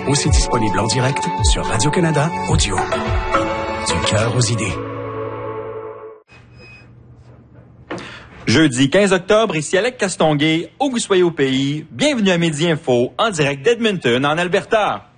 Aussi disponible en direct sur Radio-Canada Audio. Du cœur aux idées. Jeudi 15 octobre, ici Alec Castonguay, où que vous soyez au pays, bienvenue à Midi Info, en direct d'Edmonton, en Alberta.